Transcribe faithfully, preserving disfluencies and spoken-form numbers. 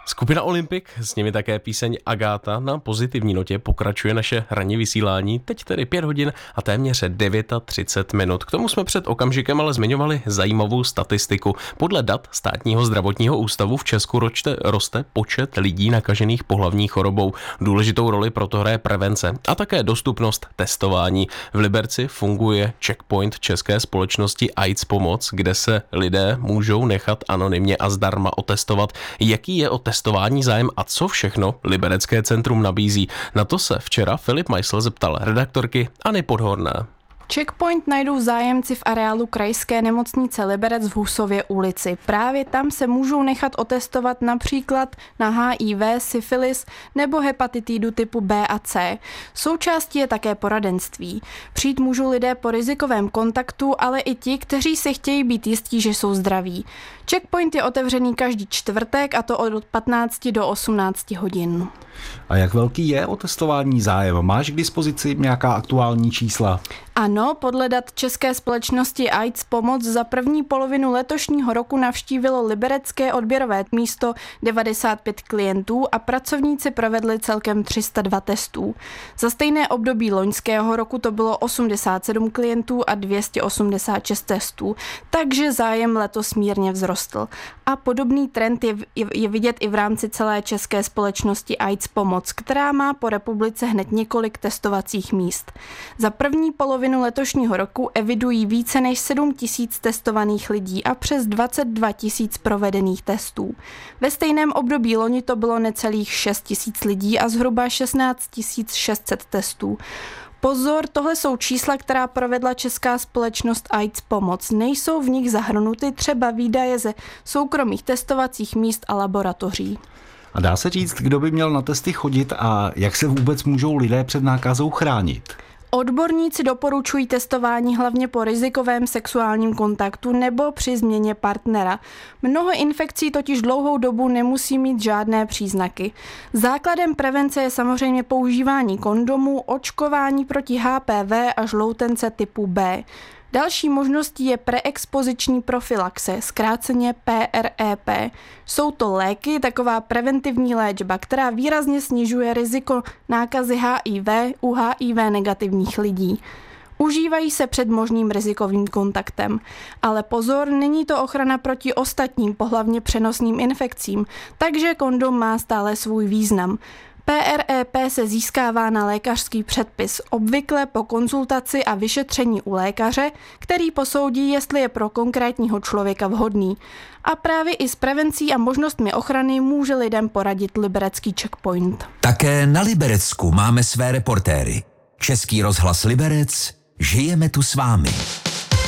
Skupina Olympik, s nimi také píseň Agáta. Na pozitivní notě pokračuje naše ranní vysílání, teď tedy pět hodin a téměř třicet devět minut. K tomu jsme před okamžikem ale zmiňovali zajímavou statistiku. Podle dat Státního zdravotního ústavu v Česku ročte, roste počet lidí nakažených pohlavní chorobou. Důležitou roli proto hraje prevence a také dostupnost testování. V Liberci funguje checkpoint české společnosti AIDS Pomoc, kde se lidé můžou nechat anonymně a zdarma otestovat. Jaký je o testování zájem a co všechno Liberecké centrum nabízí? Na to se včera Filip Meissl zeptal redaktorky Anny Podhorné. Checkpoint najdou zájemci v areálu Krajské nemocnice Liberec v Husově ulici. Právě tam se můžou nechat otestovat například na H I V, syfilis nebo hepatitidu typu B a C. Součástí je také poradenství. Přijít můžou lidé po rizikovém kontaktu, ale i ti, kteří si chtějí být jistí, že jsou zdraví. Checkpoint je otevřený každý čtvrtek a to od patnácti do osmnácti hodin. A jak velký je o testování zájem? Máš k dispozici nějaká aktuální čísla? Ano, podle dat České společnosti AIDS Pomoc za první polovinu letošního roku navštívilo liberecké odběrové místo devadesát pět klientů a pracovníci provedli celkem tři sta dva testů. Za stejné období loňského roku to bylo osmdesát sedm klientů a dvě stě osmdesát šest testů, takže zájem letos mírně vzrostl. A podobný trend je, je, je vidět i v rámci celé České společnosti AIDS Pomoc, která má po republice hned několik testovacích míst. Za první polovinu letošního roku evidují více než sedm tisíc testovaných lidí a přes dvacet dva tisíc provedených testů. Ve stejném období loni to bylo necelých šest tisíc lidí a zhruba šestnáct tisíc šest set testů. Pozor, tohle jsou čísla, která provedla Česká společnost AIDS Pomoc. Nejsou v nich zahrnuty třeba výdaje ze soukromých testovacích míst a laboratoří. A dá se říct, kdo by měl na testy chodit a jak se vůbec můžou lidé před nákazou chránit? Odborníci doporučují testování hlavně po rizikovém sexuálním kontaktu nebo při změně partnera. Mnoho infekcí totiž dlouhou dobu nemusí mít žádné příznaky. Základem prevence je samozřejmě používání kondomů, očkování proti H P V a žloutence typu B. Další možností je preexpoziční profylaxe, zkráceně P R E P. Jsou to léky, taková preventivní léčba, která výrazně snižuje riziko nákazy H I V u H I V negativních lidí. Užívají se před možným rizikovým kontaktem. Ale pozor, není to ochrana proti ostatním pohlavně přenosným infekcím, takže kondom má stále svůj význam. P R E P se získává na lékařský předpis, obvykle po konzultaci a vyšetření u lékaře, který posoudí, jestli je pro konkrétního člověka vhodný. A právě i s prevencí a možnostmi ochrany může lidem poradit liberecký checkpoint. Také na Liberecku máme své reportéry. Český rozhlas Liberec, žijeme tu s vámi.